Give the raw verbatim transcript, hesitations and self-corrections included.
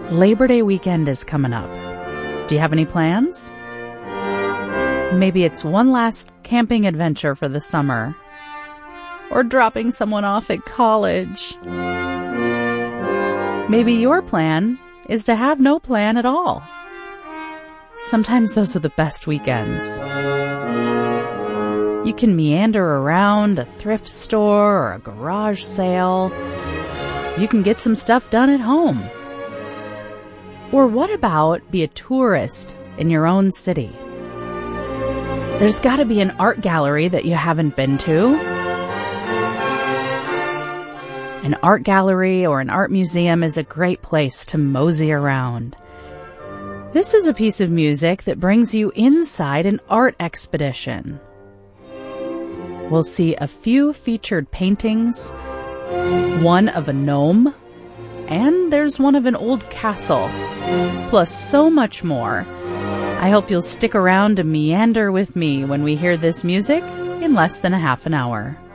Labor Day weekend is coming up. Do you have any plans? Maybe it's one last camping adventure for the summer. Or dropping someone off at college. Maybe your plan is to have no plan at all. Sometimes those are the best weekends. You can meander around a thrift store or a garage sale. You can get some stuff done at home. Or what about be a tourist in your own city? There's got to be an art gallery that you haven't been to. An art gallery or an art museum is a great place to mosey around. This is a piece of music that brings you inside an art expedition. We'll see a few featured paintings, one of a gnome, and there's one of an old castle, plus so much more. I hope you'll stick around to meander with me when we hear this music in less than a half an hour.